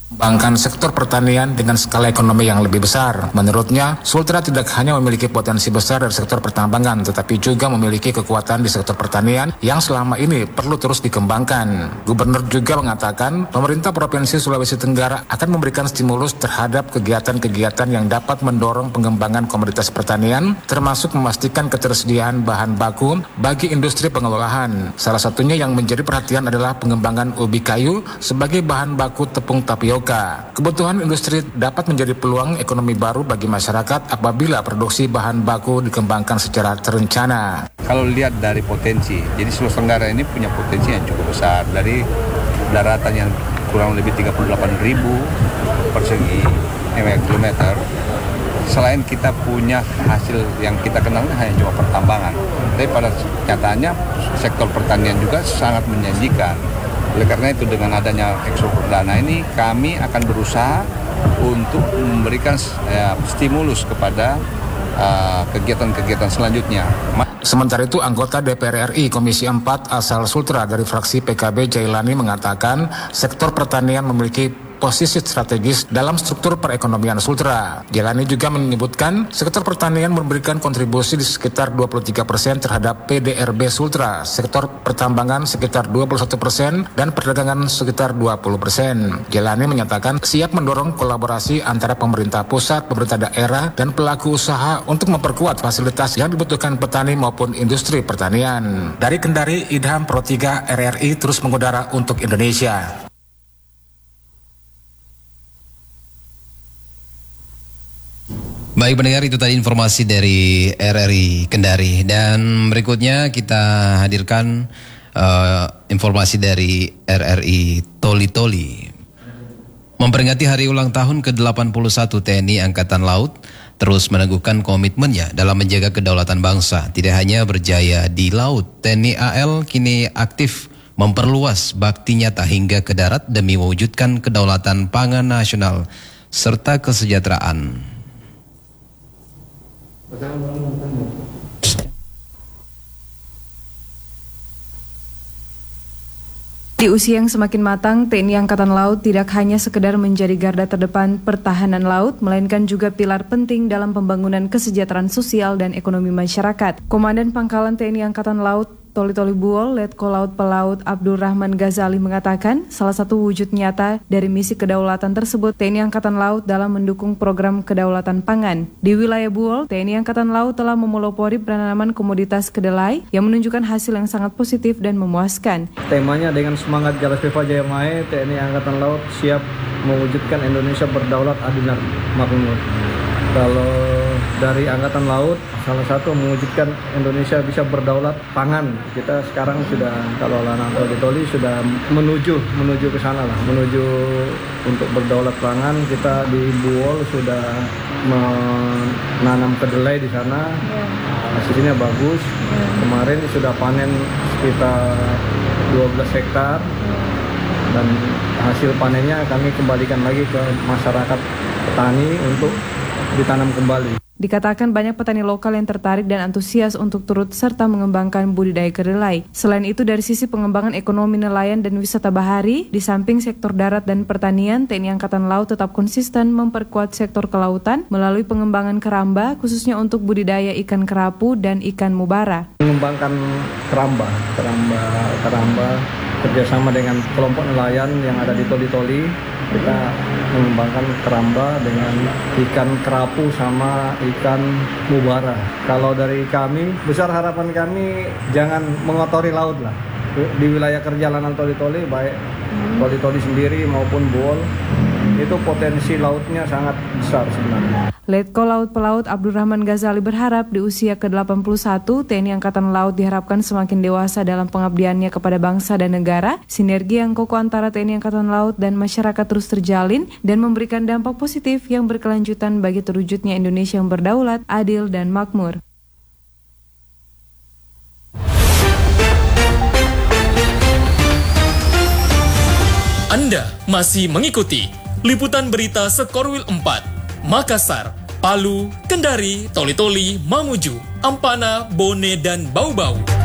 mengembangkan sektor pertanian dengan skala ekonomi yang lebih besar. Menurutnya, Sultra tidak hanya memiliki potensi besar dari sektor pertambangan, tetapi juga memiliki kekuatan di sektor pertanian yang selama ini perlu terus dikembangkan. Gubernur juga mengatakan, pemerintah Provinsi Sulawesi Tenggara akan memberikan stimulus terhadap kegiatan-kegiatan yang dapat mendorong pengembangan komoditas pertanian, termasuk memastikan ketersediaan bahan baku bagi industri pengolahan. Salah satunya yang menjadi perhatian adalah pengembangan ubi kayu sebagai bahan baku tepung tapioka. Kebutuhan industri dapat menjadi peluang ekonomi baru bagi masyarakat apabila produksi bahan baku dikembangkan secara terencana. Kalau lihat dari potensi, jadi Sulawesi Tenggara ini punya potensi yang cukup besar. Dari daratan yang kurang lebih 38.000 persegi kilometer, selain kita punya hasil yang kita kenal hanya cuma pertambangan, tapi pada nyatanya sektor pertanian juga sangat menjanjikan. Oleh karena itu dengan adanya ekspor perdana ini kami akan berusaha untuk memberikan stimulus kepada kegiatan-kegiatan selanjutnya. Sementara itu, anggota DPR RI Komisi 4 asal Sultra dari fraksi PKB Jailani mengatakan sektor pertanian memiliki posisi strategis dalam struktur perekonomian Sultra. Jailani juga menyebutkan sektor pertanian memberikan kontribusi di sekitar 23% terhadap PDRB Sultra, sektor pertambangan sekitar 21% dan perdagangan sekitar 20%. Jailani menyatakan siap mendorong kolaborasi antara pemerintah pusat, pemerintah daerah, dan pelaku usaha untuk memperkuat fasilitas yang dibutuhkan petani maupun industri pertanian. Dari Kendari, Idham Pro 3 RRI terus mengudara untuk Indonesia. Baik pendengar, itu tadi informasi dari RRI Kendari. Dan berikutnya kita hadirkan informasi dari RRI Toli-Toli. Memperingati hari ulang tahun ke-81 TNI Angkatan Laut, terus meneguhkan komitmennya dalam menjaga kedaulatan bangsa. Tidak hanya berjaya di laut, TNI AL kini aktif memperluas bakti nyata hingga ke darat demi mewujudkan kedaulatan pangan nasional serta kesejahteraan. Di usia yang semakin matang, TNI Angkatan Laut tidak hanya sekedar menjadi garda terdepan pertahanan laut, melainkan juga pilar penting dalam pembangunan kesejahteraan sosial dan ekonomi masyarakat. Komandan Pangkalan TNI Angkatan Laut Toli-Toli Buol, Letko Laut Pelaut Abdul Rahman Ghazali mengatakan, salah satu wujud nyata dari misi kedaulatan tersebut TNI Angkatan Laut dalam mendukung program kedaulatan pangan. Di wilayah Buol, TNI Angkatan Laut telah memelopori penanaman komoditas kedelai yang menunjukkan hasil yang sangat positif dan memuaskan. Temanya dengan semangat Galas Viva Jaya Mae, TNI Angkatan Laut siap mewujudkan Indonesia berdaulat, adil dan makmur. Kalau dari Angkatan Laut, salah satu mewujudkan Indonesia bisa berdaulat pangan. Kita sekarang sudah, kalau Lanang Toli-Toli sudah menuju ke sana lah, menuju untuk berdaulat pangan. Kita di Buol sudah menanam kedelai di sana, hasilnya bagus. Kemarin sudah panen sekitar 12 hektar dan hasil panennya kami kembalikan lagi ke masyarakat petani untuk ditanam kembali. Dikatakan banyak petani lokal yang tertarik dan antusias untuk turut serta mengembangkan budidaya kedelai. Selain itu, dari sisi pengembangan ekonomi nelayan dan wisata bahari, di samping sektor darat dan pertanian, TNI Angkatan Laut tetap konsisten memperkuat sektor kelautan melalui pengembangan keramba, khususnya untuk budidaya ikan kerapu dan ikan mubara. Mengembangkan keramba kerjasama dengan kelompok nelayan yang ada di Toli-Toli. Kita mengembangkan keramba dengan ikan kerapu sama ikan mubara. Kalau dari kami, besar harapan kami jangan mengotori laut lah. Di wilayah kerja Lanang Toli-Toli, baik Toli-Toli sendiri maupun Buol, itu potensi lautnya sangat besar sebenarnya. Letko Laut Pelaut Abdul Rahman Ghazali berharap di usia ke-81, TNI Angkatan Laut diharapkan semakin dewasa dalam pengabdiannya kepada bangsa dan negara. Sinergi yang kokoh antara TNI Angkatan Laut dan masyarakat terus terjalin dan memberikan dampak positif yang berkelanjutan bagi terwujudnya Indonesia yang berdaulat, adil, dan makmur. Anda masih mengikuti liputan berita Sekorwil 4. Makassar, Palu, Kendari, Toli-Toli, Mamuju, Ampana, Bone, dan Bau-Bau.